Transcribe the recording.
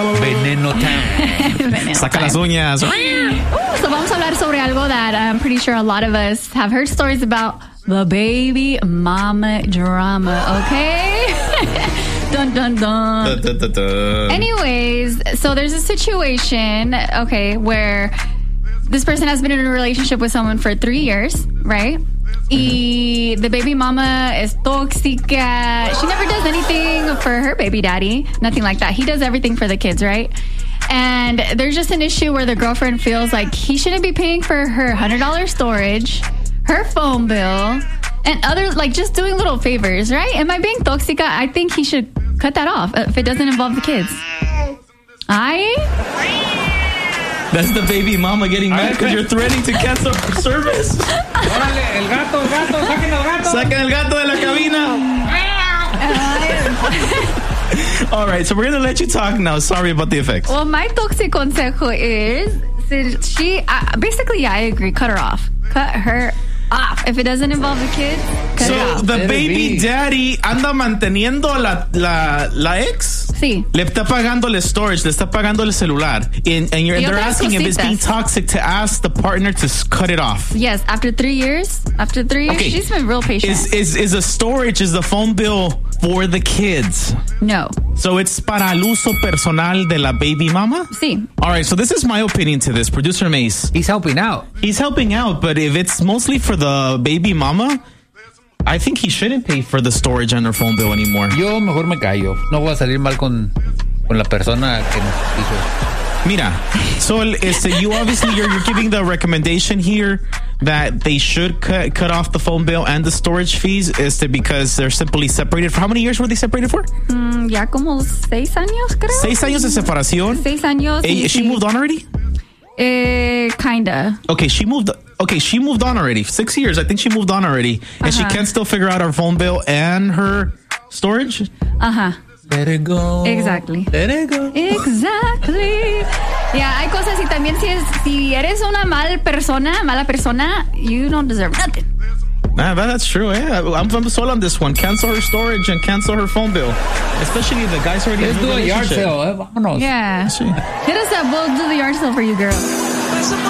Veneno Town. Saca las uñas. So vamos a hablar sobre algo that I'm pretty sure a lot of us have heard stories about. The baby mama drama, okay? Dun, dun, dun. Da, da, da, da. Anyways, so there's a situation, okay, where this person has been in a relationship with someone for 3 years, right? Y the baby mama is tóxica. She never does anything for her baby daddy. Nothing like that. He does everything for the kids, right? And there's just an issue where the girlfriend feels like he shouldn't be paying for her $100 storage, her phone bill, and other, like, just doing little favors, right? Am I being tóxica? I think he should cut that off if it doesn't involve the kids. That's the baby mama getting mad because you're threatening to cancel her service. Órale, el gato, saquen el gato. Saquen el gato de la cabina. All right, so we're going to let you talk now. Sorry about the effects. Well, my toxic consejo is, she, basically, yeah, I agree. Cut her off. Cut her off. If it doesn't involve the kids, cut it off. So the baby daddy anda manteniendo la ex? Sí. Le está pagando el storage, le está pagando el celular. And they're asking if it's being toxic to ask the partner to cut it off. Yes, after 3 years, okay. She's been real patient. Is the storage, is the phone bill for the kids? No. So it's para el uso personal de la baby mama? Sí. All right, so this is my opinion to this. Producer Mace. He's helping out. He's helping out, but if it's mostly for the baby mama, I think he shouldn't pay for the storage and her phone bill anymore. Yo mejor me callo. No voy a salir mal con la persona que nos hizo. Mira, so you obviously you're giving the recommendation here that they should cut off the phone bill and the storage fees because they're simply separated. For how many years were they separated for? Ya como 6 años, creo. 6 años de separación. 6 años. She moved on already? Kinda. Okay, she moved on already. 6 years. I think she moved on already. And she can still figure out her phone bill and her storage? Let it go. Exactly. Let it go. Exactly. Yeah, hay cosas y también si eres una mala persona, you don't deserve nothing. Nah, that's true. Yeah, I'm sold on this one. Cancel her storage and cancel her phone bill. Especially if the guy's already in a relationship. Let's do a yard sale. Vámonos. Yeah. Hit us up. We'll do the yard sale for you, girl.